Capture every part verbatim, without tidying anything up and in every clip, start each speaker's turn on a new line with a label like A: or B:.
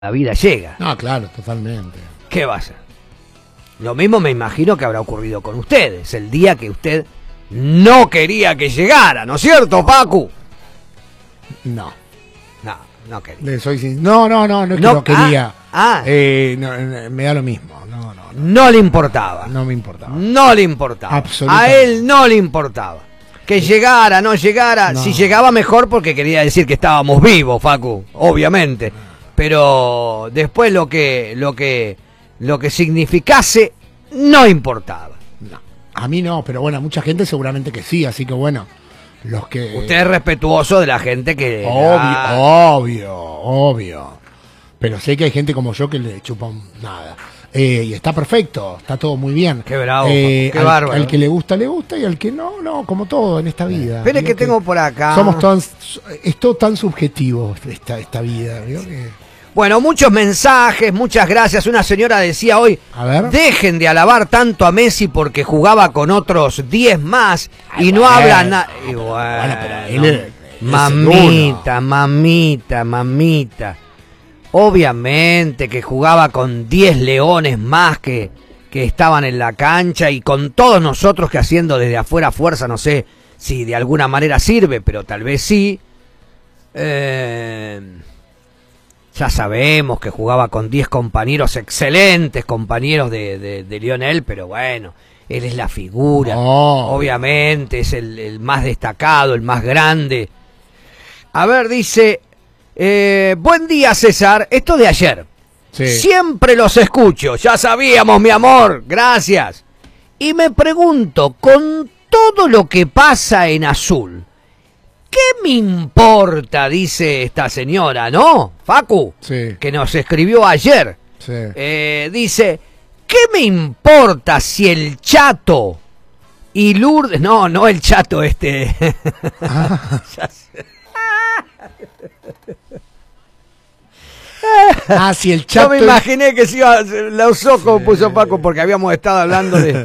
A: la vida llega.
B: No, claro, totalmente.
A: ¿Qué va a ser? Lo mismo me imagino que habrá ocurrido con ustedes, el día que usted no quería que llegara, ¿no es cierto, Pacu?
B: No.
A: No, no quería.
B: Le soy sin... No, no, no, no es que
A: No,
B: no quería.
A: Ah, ah.
B: Eh, no, no, me da lo mismo. No, no, no.
A: No le importaba.
B: No me importaba.
A: No le importaba.
B: Absolutamente.
A: A él no le importaba. Que llegara, no llegara.
B: No.
A: Si llegaba mejor porque quería decir que estábamos vivos, Facu, obviamente. Pero después lo que, lo que, lo que significase no importaba.
B: No. A mí no, pero bueno, mucha gente seguramente que sí, así que bueno, los que...
A: Usted es respetuoso de la gente que...
B: Obvio,
A: ah,
B: obvio, obvio. Pero sé que hay gente como yo que le chupan nada. Eh, y está perfecto, está todo muy bien.
A: Qué bravo,
B: Eh,
A: qué
B: al,
A: bárbaro.
B: al que le gusta, le gusta, y al que no, no, como todo en esta vida.
A: Espere
B: Digo
A: que tengo por acá.
B: Somos tan, es todo tan subjetivo esta, esta vida. Digo que...
A: Bueno, muchos mensajes, muchas gracias. Una señora decía hoy,
B: A ver.
A: dejen de alabar tanto a Messi porque jugaba con otros diez más y
B: Ay,
A: no
B: bueno,
A: habla nada.
B: bueno, bueno, pero él
A: no.
B: es- es el
A: Mamita, mamita, mamita. Obviamente que jugaba con diez leones más que, que estaban en la cancha y con todos nosotros que haciendo desde afuera fuerza, no sé si de alguna manera sirve, pero tal vez sí. Eh... Ya sabemos que jugaba con diez compañeros, excelentes compañeros de, de, de Lionel, pero bueno, él es la figura,
B: No.
A: obviamente, es el, el más destacado, el más grande. A ver, dice, eh, buen día César, esto de ayer,
B: Sí.
A: siempre los escucho, ya sabíamos mi amor, gracias. Y me pregunto, con todo lo que pasa en Azul, ¿qué me importa? Dice esta señora, ¿no? Facu,
B: Sí.
A: que nos escribió ayer.
B: Sí.
A: Eh, dice, ¿qué me importa si el Chato y Lourdes... No, no el Chato este...
B: Ah.
A: Ya sé.
B: Ah, si el
A: Yo
B: chato...
A: me imaginé que se iba, la usó como puso Paco porque habíamos estado hablando de,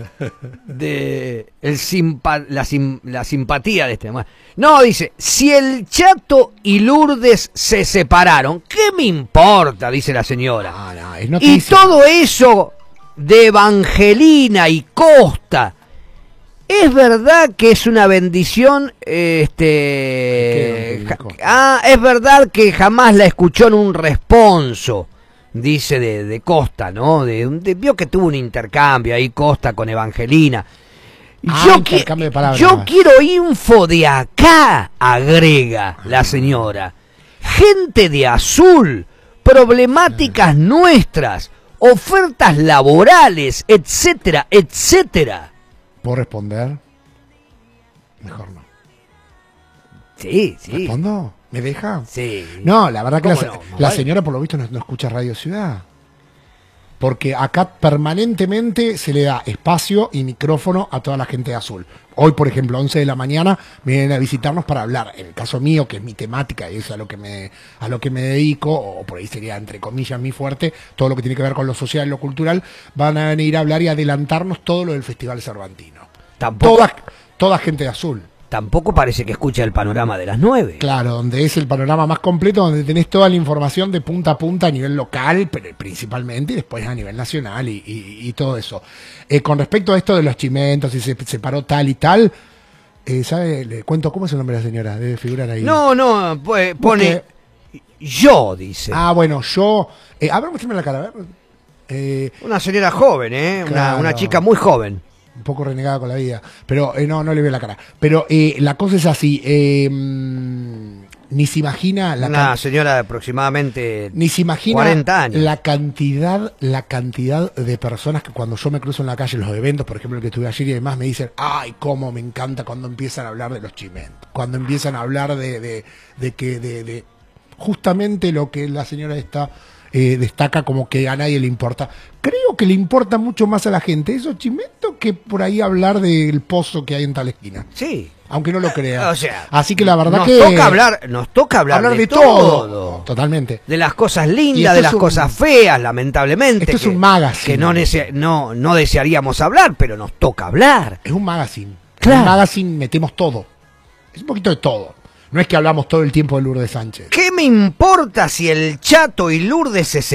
A: de el simpa, la, sim, la simpatía de este. No, dice, si el Chato y Lourdes se separaron, ¿qué me importa? Dice la señora.
B: Ah, no, es
A: Y
B: noticia.
A: todo eso de Evangelina y Costa, ¿es verdad que es una bendición? Este,
B: ¿Qué,
A: ja-
B: Costa?
A: ah, es verdad que jamás la escuchó en un responso, dice de, de Costa, ¿no? De, de- vio que tuvo un intercambio ahí Costa con Evangelina.
B: Ah,
A: Yo,
B: intercambio de palabras.
A: yo quiero info de acá, agrega la señora. Gente de Azul, problemáticas nuestras, ofertas laborales, etcétera, etcétera.
B: ¿Puedo responder? Mejor no.
A: Sí, sí.
B: ¿Respondo? ¿Me deja?
A: Sí.
B: No, la verdad que la,
A: ¿Cómo
B: se-
A: no? Más
B: la
A: vale.
B: señora por lo visto no, no escucha Radio Ciudad. Porque acá permanentemente se le da espacio y micrófono a toda la gente de Azul. Hoy, por ejemplo, once de la mañana, vienen a visitarnos para hablar. En el caso mío, que es mi temática y es a lo que me, a lo que me dedico, o por ahí sería entre comillas mi fuerte, todo lo que tiene que ver con lo social y lo cultural, van a venir a hablar y adelantarnos todo lo del Festival Cervantino.
A: Tampoco,
B: Toda, toda gente de Azul.
A: tampoco parece que escucha el panorama de las nueve.
B: Claro, donde es el panorama más completo, donde tenés toda la información de punta a punta a nivel local, pero principalmente, y después a nivel nacional y, y- y todo eso. Eh, con respecto a esto de los chimentos, si se separó tal y tal, eh, ¿sabe? Le cuento, ¿cómo es el nombre de la señora? Debe figurar ahí.
A: No, no, pues, pone yo, dice.
B: Ah, bueno, yo... Eh, a ver, muéstrame la cara, a ver. Eh,
A: Una señora joven, ¿eh? Una,
B: Claro.
A: una chica muy joven.
B: un poco renegada con la vida, pero eh, no, no le veo la cara. Pero eh, la cosa es así, eh, mm, ni se imagina la
A: Una
B: can-
A: señora de aproximadamente
B: Ni se imagina
A: cuarenta años.
B: la cantidad, la cantidad de personas que cuando yo me cruzo en la calle, en los eventos, por ejemplo, el que estuve ayer y demás, me dicen, ay, cómo me encanta cuando empiezan a hablar de los chimentos, cuando empiezan a hablar de, de, de que, de, de justamente lo que la señora esta eh, destaca como que a nadie le importa. Creo que le importa mucho más a la gente esos chimentos que por ahí hablar del pozo que hay en tal esquina.
A: Sí.
B: Aunque no lo crea.
A: O sea,
B: así que la verdad
A: nos
B: que
A: toca hablar, nos toca hablar,
B: hablar
A: de,
B: de
A: todo.
B: todo. Totalmente.
A: De las cosas
B: Y
A: lindas,
B: esto
A: de
B: es
A: las
B: un-
A: cosas feas, lamentablemente.
B: Esto es
A: que-
B: un magazine.
A: Que no, nece- no, no desearíamos hablar, pero nos toca hablar.
B: Es un magazine.
A: Claro.
B: En un magazine metemos todo. Es un poquito de todo. No es que hablamos todo el tiempo de Lourdes Sánchez.
A: ¿Qué me importa si el Chato y Lourdes se